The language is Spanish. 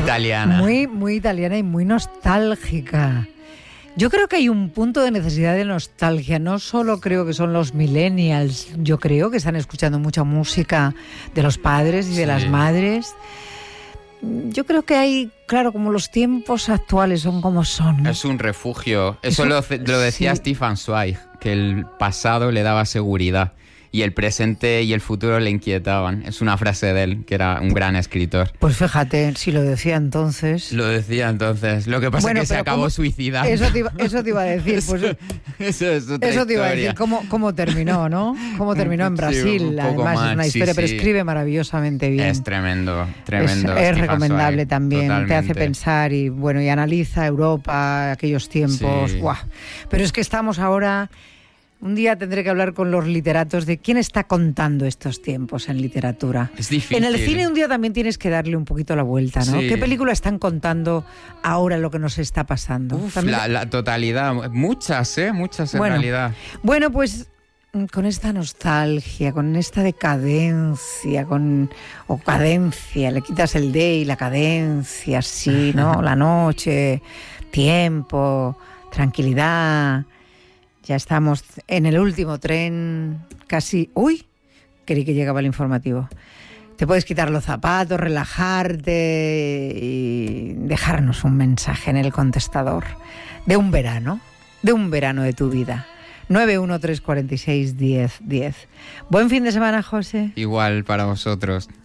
italiana. Muy, muy italiana y muy nostálgica. Yo creo que hay un punto de necesidad de nostalgia. No solo creo que son los millennials. Yo creo que están escuchando mucha música de los padres y de las madres. Yo creo que hay, claro, como los tiempos actuales son como son. Es un refugio. Eso lo decía Stefan Zweig, que el pasado le daba seguridad y el presente y el futuro le inquietaban. Es una frase de él, que era un gran escritor. Pues fíjate, si lo decía entonces... Lo decía entonces. Lo que pasa es que se acabó suicidando. Eso te iba a decir. Pues, eso es otra Eso te iba a decir, cómo terminó, ¿no? Cómo terminó en Brasil. Sí, además más, es una historia, pero escribe maravillosamente bien. Es tremendo. Es recomendable Zweig, también, totalmente. te hace pensar y analiza Europa, aquellos tiempos. Sí. ¡Guau! Pero es que estamos ahora... Un día tendré que hablar con los literatos de quién está contando estos tiempos en literatura. Es difícil. En el cine un día también tienes que darle un poquito la vuelta, ¿no? Sí. ¿Qué película están contando ahora lo que nos está pasando? Uf, la totalidad. Muchas en realidad. Bueno, pues con esta nostalgia, con esta decadencia, o cadencia, le quitas el D y la cadencia, sí, ¿no? La noche, tiempo, tranquilidad... Ya estamos en el último tren, casi... ¡Uy! Creí que llegaba el informativo. Te puedes quitar los zapatos, relajarte y dejarnos un mensaje en el contestador de un verano de tu vida. 913461010. Buen fin de semana, José. Igual para vosotros.